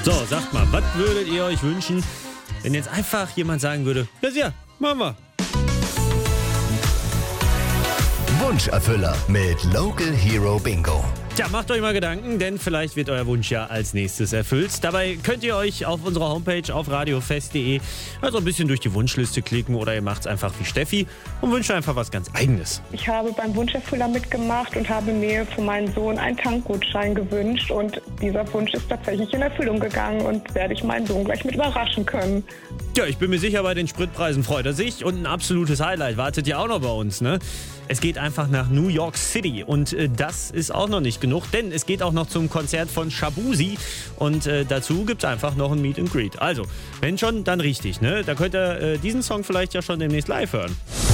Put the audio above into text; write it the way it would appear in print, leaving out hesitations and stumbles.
So, sagt mal, was würdet ihr euch wünschen, wenn jetzt einfach jemand sagen würde, ja, machen wir. Wunscherfüller mit Local Hero Bingo. Tja, macht euch mal Gedanken, denn vielleicht wird euer Wunsch ja als nächstes erfüllt. Dabei könnt ihr euch auf unserer Homepage auf radiofest.de also ein bisschen durch die Wunschliste klicken oder ihr macht es einfach wie Steffi und wünscht einfach was ganz Eigenes. Ich habe beim Wunscherfüller mitgemacht und habe mir für meinen Sohn einen Tankgutschein gewünscht und dieser Wunsch ist tatsächlich in Erfüllung gegangen und werde ich meinen Sohn gleich mit überraschen können. Ja, ich bin mir sicher, bei den Spritpreisen freut er sich und ein absolutes Highlight wartet ja auch noch bei uns, ne? Es geht einfach nach New York City und das ist auch noch nicht genug, denn es geht auch noch zum Konzert von Shabuzi und dazu gibt es einfach noch ein Meet and Greet. Also, wenn schon, dann richtig, ne? Da könnt ihr diesen Song vielleicht ja schon demnächst live hören.